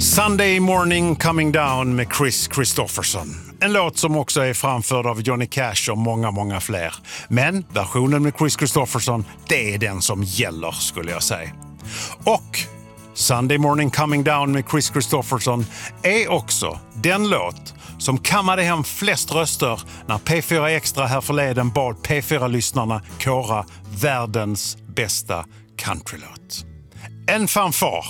Sunday Morning Coming Down med Chris Christopherson. En låt som också är framförd av Johnny Cash och många fler. Men versionen med Chris Christopherson, det är den som gäller, skulle jag säga. Och Sunday Morning Coming Down med Chris Christopherson är också den låt som kammade hem flest röster när P4 Extra här förleden bad P4-lyssnarna kora världens bästa countrylåt. En fanfar.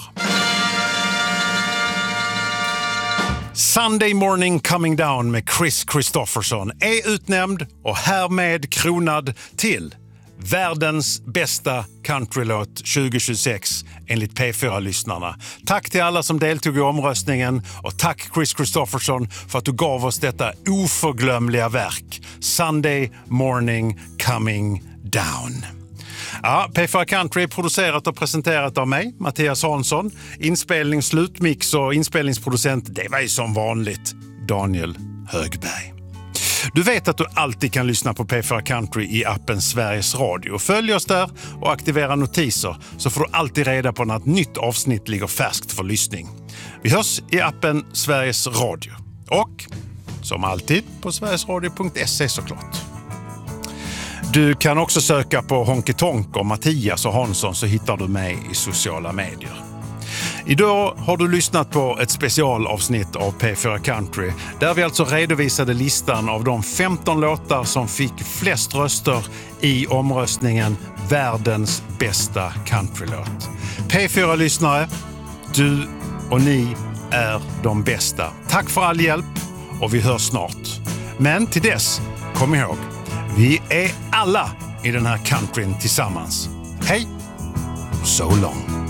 Sunday Morning Coming Down med Chris Christopherson är utnämnd och härmed kronad till världens bästa countrylåt 2026 enligt P4-lyssnarna. Tack till alla som deltog i omröstningen och tack Chris Christopherson för att du gav oss detta oförglömliga verk. Sunday Morning Coming Down. Ja, P4 Country är producerat och presenterat av mig, Mattias Hansson. Inspelning, slutmix och inspelningsproducent, det var ju som vanligt Daniel Högberg. Du vet att du alltid kan lyssna på P4 Country i appen Sveriges Radio. Följ oss där och aktivera notiser så får du alltid reda på när ett nytt avsnitt ligger färskt för lyssning. Vi hörs i appen Sveriges Radio. Och som alltid på sverigesradio.se såklart. Du kan också söka på Honky Tonk och Mattias och Hansson så hittar du mig i sociala medier. Idag har du lyssnat på ett specialavsnitt av P4 Country där vi alltså redovisade listan av de 15 låtar som fick flest röster i omröstningen världens bästa countrylåt. P4-lyssnare, du och ni är de bästa. Tack för all hjälp och vi hörs snart. Men till dess, kom ihåg, vi är alla i den här countryn tillsammans. Hej, so long.